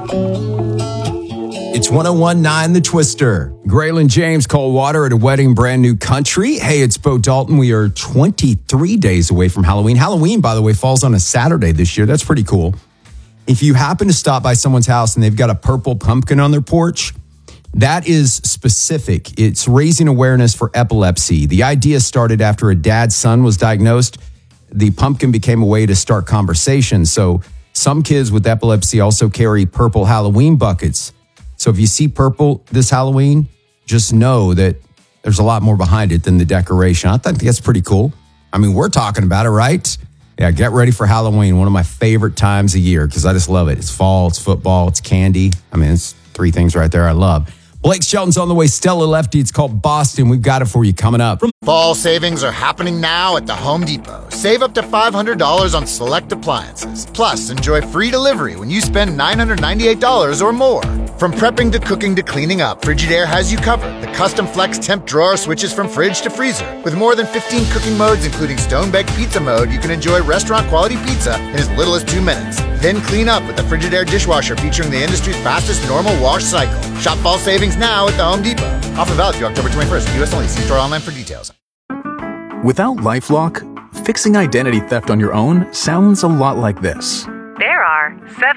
It's 101.9 The Twister. Graylin James, Cold Water at a wedding, brand new country. Hey, it's Bo Dalton. We are 23 days away from Halloween. Halloween, by the way, falls on a Saturday this year. That's pretty cool. If you happen to stop by someone's house and they've got a purple pumpkin on their porch, that is specific. It's raising awareness for epilepsy. The idea started after a dad's son was diagnosed. The pumpkin became a way to start conversations. So some kids with epilepsy also carry purple Halloween buckets. So if you see purple this Halloween, just know that there's a lot more behind it than the decoration. I think that's pretty cool. I mean, we're talking about it, right? Yeah, get ready for Halloween, one of my favorite times of year because I just love it. It's fall, it's football, it's candy. I mean, it's three things right there I love. Blake Shelton's on the way. Stella Lefty. It's called Boston. We've got it for you coming up. Fall savings are happening now at the Home Depot. Save up to $500 on select appliances. Plus, enjoy free delivery when you spend $998 or more. From prepping to cooking to cleaning up, Frigidaire has you covered. The custom flex temp drawer switches from fridge to freezer. With more than 15 cooking modes, including stone-baked pizza mode, you can enjoy restaurant-quality pizza in as little as 2 minutes. Then clean up with the Frigidaire dishwasher featuring the industry's fastest normal wash cycle. Shop fall savings now at the Home Depot. Offer valid through October 21st. U.S. only. See store online for details. Without LifeLock, fixing identity theft on your own sounds a lot like this. There are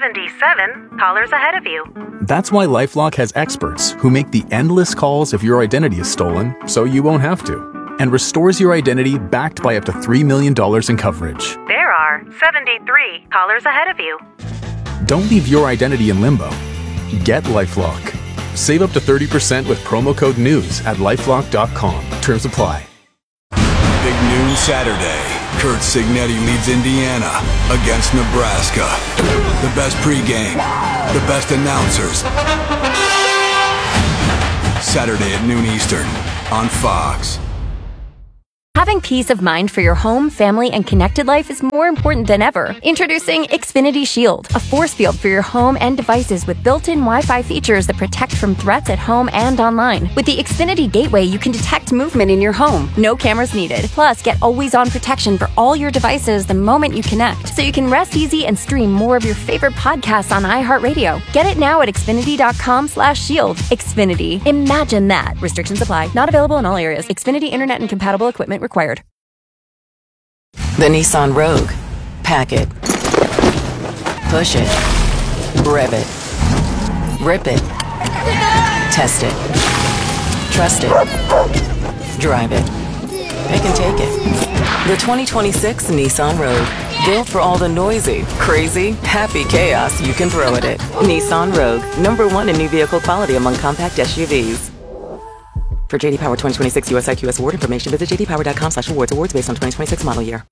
77 callers ahead of you. That's why LifeLock has experts who make the endless calls if your identity is stolen, so you won't have to, and restores your identity backed by up to $3 million in coverage. There are 73 callers ahead of you. Don't leave your identity in limbo. Get LifeLock. Save up to 30% with promo code NEWS at LifeLock.com. Terms apply. Big noon Saturday. Kurt Signetti leads Indiana against Nebraska. The best pregame, the best announcers. Saturday at noon Eastern on Fox. Having peace of mind for your home, family, and connected life is more important than ever. Introducing Xfinity Shield, a force field for your home and devices with built-in Wi-Fi features that protect from threats at home and online. With the Xfinity Gateway, you can detect movement in your home. No cameras needed. Plus, get always-on protection for all your devices the moment you connect, so you can rest easy and stream more of your favorite podcasts on iHeartRadio. Get it now at Xfinity.com/shield. Xfinity. Imagine that. Restrictions apply. Not available in all areas. Xfinity Internet and compatible equipment required. The Nissan Rogue. Pack it. Push it. Rev it. Rip it. Test it. Trust it. Drive it. Pick and take it. The 2026 Nissan Rogue. Built for all the noisy, crazy, happy chaos you can throw at it. Nissan Rogue. #1 in new vehicle quality among compact SUVs. For JD Power 2026 US IQS award information, visit jdpower.com/awards. Awards based on 2026 model year.